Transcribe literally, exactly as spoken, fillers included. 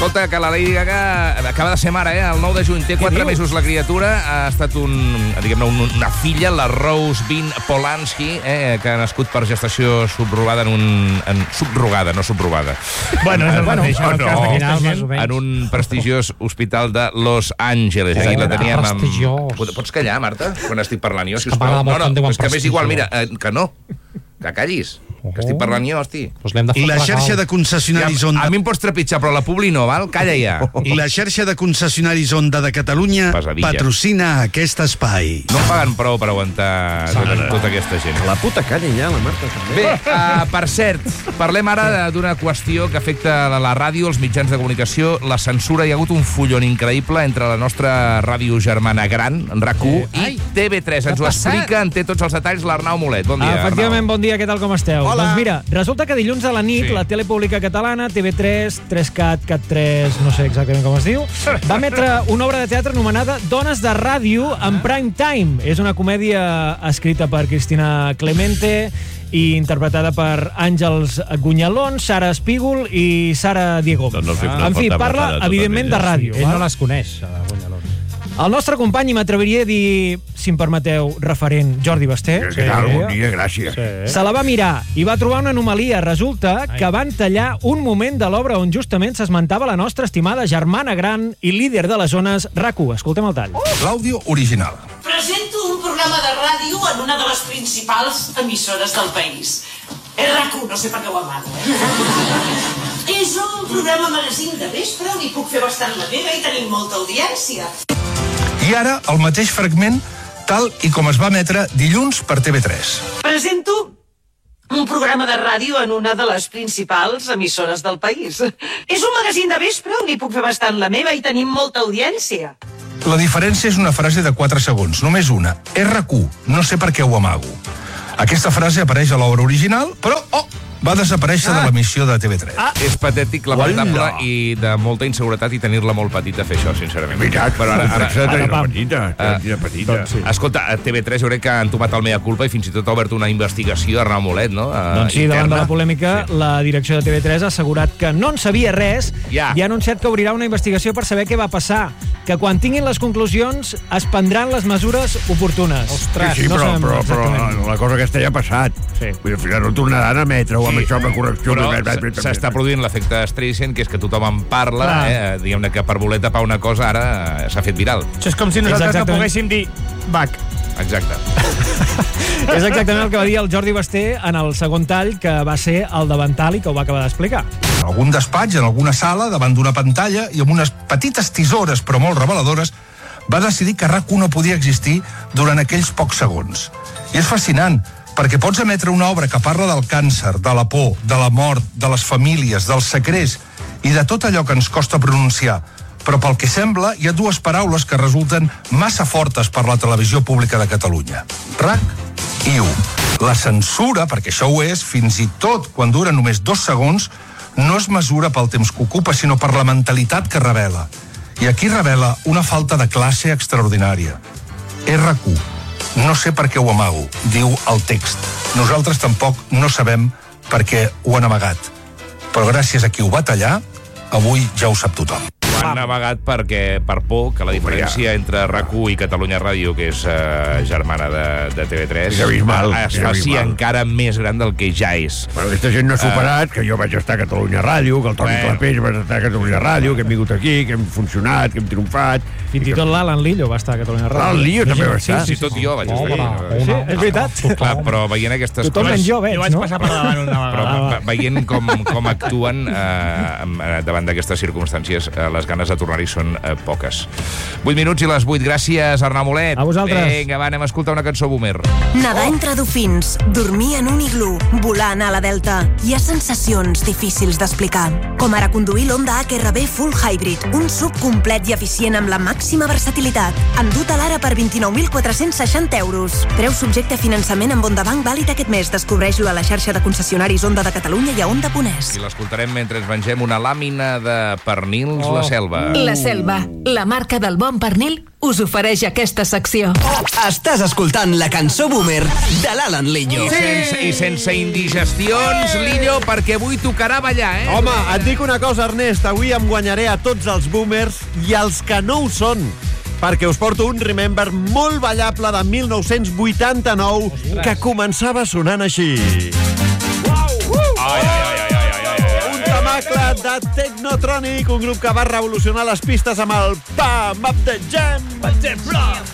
Escolta, que la Lady Gaga acaba de ser mare, eh? El nou de juny. Té quatre mesos la criatura. Ha estat un, diguem-ne, un, una filla, la Rose Bean Polanski, eh? Que ha nascut per gestació subrogada en un... En, subrogada, no subrogada. Bueno, és el bueno, mateix, en el cas d'aquesta gent. En un prestigiós hospital de Los Angeles. Aquí la teníem amb... Pots callar, Marta, quan estic parlant jo, sisplau? No, no, és que m'és igual, mira, que no. Que callis. Que estic parlant jo, hosti. La xarxa de concessionaris ja, Honda... A mi em pots trepitjar, però la Publi no, val? Calla ja. La xarxa de concessionaris Honda de Catalunya Pesadilla. Patrocina aquest espai. No em paguen prou per aguantar tota, tota aquesta gent. La puta calla ja, la Marta, també. Bé, uh, per cert, parlem ara d'una qüestió que afecta la ràdio, els mitjans de comunicació, la censura. Hi ha hagut un fullon increïble entre la nostra ràdio germana gran, RAC1, eh, i T V tres. Ens ho explica, en té tots els detalls, l'Arnau Molet. Bon dia, Efectivament, Arnau. bon dia, què tal, com esteu? Hola. Doncs mira, resulta que dilluns a la nit sí. la tele pública catalana, T V tres, tres cat, cat tres, no sé exactament com es diu, va emetre una obra de teatre anomenada Dones de ràdio en prime time. És una comèdia escrita per Cristina Clemente i interpretada per Àngels Gunyalón, Sara Espígol i Sara Diego. No, no, no, en fi, parla, evidentment, de ràdio. Ell no les coneix, Gunyalón. El nostre company, i m'atreviria a dir, si em permeteu, referent, Jordi Basté. Sí, tal, bon dia, gràcies. Sí. Se la va mirar i va trobar una anomalia. Resulta que van tallar un moment de l'obra on justament s'esmentava la nostra estimada germana gran i líder de les zones RAC1. Escoltem el tall. L'àudio original. Presento un programa de ràdio en una de les principals emissores del país. És RAC1, no sé per què ho amago. És un programa magazín de vespre on hi puc fer bastant la meva i tenim molta audiència. I ara, el mateix fragment, tal i com es va emetre dilluns per T V tres. Presento un programa de ràdio en una de les principals emissores del país. És un magazín de vespre on hi puc fer bastant la meva i tenim molta audiència. La diferència és una frase de quatre segons, només una. És RAC1, no sé per què ho amago. Aquesta frase apareix a l'obra original, però, oh, va desaparèixer ah. de l'emissió de T V tres. Ah. És patètic, lamentable i de molta inseguretat i tenir-la molt petita fer això, sincerament. Veritat, però ara, ara, ara, ara, petita, uh, petita. Doncs sí. Escolta, a T V tres jo crec que han tomat el mea culpa i fins i tot ha obert una investigació a Arnau Molet, no? Uh, doncs sí, interna. Davant de la polèmica, sí. La direcció de T V tres ha assegurat que no en sabia res ja. i ha anunciat que obrirà una investigació per saber què va passar, que quan tinguin les conclusions es prendran les mesures oportunes. Ostres, sí, sí, no però, però, però la, la cosa aquesta ja ha passat. Sí. Al final no tornaran a emetre o amb sí. això, amb la correcció. Però s'està produint l'efecte Streisand, que és que tothom en parla, eh? Diguem-ne que per voler tapar una cosa ara s'ha fet viral. Això és com si nosaltres no poguéssim dir Bach. Exacte. És exactament el que va dir el Jordi Basté en el segon tall, que va ser el davantal i que ho va acabar d'explicar. En algun despatx, en alguna sala, davant d'una pantalla i amb unes petites tisores, però molt reveladores, va decidir que RAC1 no podia existir durant aquells pocs segons. I és fascinant, perquè pots emetre una obra que parla del càncer, de la por, de la mort, de les famílies, dels secrets i de tot allò que ens costa pronunciar. Però pel que sembla, hi ha dues paraules que resulten massa fortes per la televisió pública de Catalunya. RAC i U. La censura, perquè això ho és, fins i tot quan dura només dos segons, no es mesura pel temps que ocupa, sinó per la mentalitat que revela. I aquí revela una falta de classe extraordinària. És RAC1. No sé per què ho amago, diu el text. Nosaltres tampoc no sabem per què ho han amagat. Però gràcies a qui ho va tallar, avui ja ho sap tothom. Ho han amagat perquè, per por que la diferència entre RAC1 i Catalunya Ràdio, que és uh, germana de, de T V tres, és abismal, es faci encara més gran del que ja és. Bueno, aquesta gent no ha superat, uh, que jo vaig estar a Catalunya Ràdio, que el Toni bueno. Clapés va estar a Catalunya Ràdio, que hem vingut aquí, que hem funcionat, que hem triomfat... Fins i tot l'Alan Lillo va estar a Catalunya Ràdio. L'Alan Lillo també va estar. Sí, sí, tot jo vaig estar. Sí, és veritat. Clar, però veient aquestes tothom coses... jo veig, jo vaig no? passar per davant una vegada. Però veient com, com actuen eh, davant d'aquestes circumstàncies, eh, les ganes de tornar-hi són eh, poques. vuit minuts i les vuit. Gràcies, Arnau Molet. A vosaltres. Vinga, va, anem a escoltar una cançó boomer. Nedar entre dofins, dormir en un iglú, volar a la Delta. Hi ha sensacions difícils d'explicar. Com ara conduir l'Honda H R V Full Hybrid, un sub complet i eficient amb la màxima versatilitat. Endut-a l'ara per vint-i-nou mil quatre-cents seixanta euros. Preu subjecte a finançament amb Honda Bank vàlid aquest mes. Descobreix-lo a la xarxa de concessionaris Honda de Catalunya i a honda punt es. I l'escoltarem mentre ens mengem una làmina de pernils, oh. la Selva. La Selva, la marca del bon pernil, us ofereix aquesta secció. Estàs escoltant la cançó Boomer de l'Alan Lillo. I sense, I sense indigestions, Lillo, perquè avui tocarà ballar, eh? Home, et dic una cosa, Ernest, avui em guanyaré a tots els boomers i els que no ho són, perquè us porto un Remember molt ballable de mil nou-cents vuitanta-nou que començava sonant així. Ai, ai, ai, ai, ai, ai, ai. Un temacle de Technotronic, un grup que va revolucionar les pistes amb el Pump Up the Jam.